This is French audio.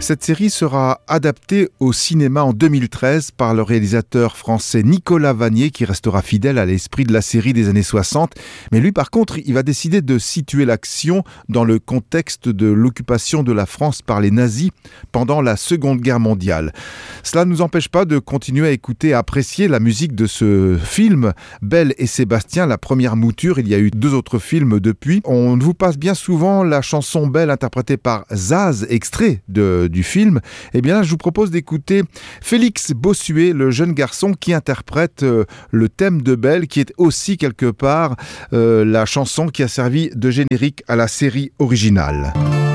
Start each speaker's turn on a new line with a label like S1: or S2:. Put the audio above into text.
S1: Cette série sera adaptée au cinéma en 2013 par le réalisateur français Nicolas Vanier, qui restera fidèle à l'esprit de la série des années 60. Mais lui, par contre, il va décider de situer l'action dans le contexte de l'occupation de la France par les nazis pendant la Seconde Guerre mondiale. Cela ne nous empêche pas de continuer à écouter et à apprécier la musique de ce film, Belle et Sébastien, la première mouture. Il y a eu 2 autres films depuis. On vous passe bien souvent la chanson Belle interprétée par Zaz, extrait du film. Eh bien là, je vous propose d'écouter Félix Bossuet, le jeune garçon qui interprète le thème de Belle, qui est aussi quelque part la chanson qui a servi de générique à la série originale.